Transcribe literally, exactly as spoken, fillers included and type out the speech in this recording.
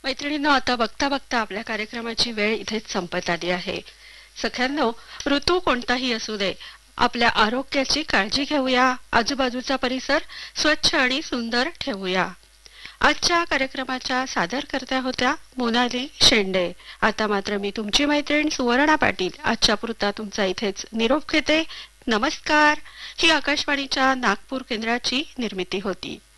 मैत्रिणींनो, आता बघता बघता आपल्या कार्यक्रमाची वेळ इथेच संपत आली आहे. सख्यांनो, ऋतू कोणताही असू दे, आपल्या आरोग्याची काळजी घेऊया, आजूबाजूचा परिसर स्वच्छ आणि सुंदर ठेवूया. आजच्या कार्यक्रमाच्या सादरकर्त्या होत्या मोनाली शेंडे. आता मात्र मी तुमची मैत्रीण सुवर्णा पाटील आजच्या पुरता तुमचा इथेच निरोप घेते. नमस्कार. ही आकाशवाणीच्या नागपूर केंद्राची निर्मिती होती.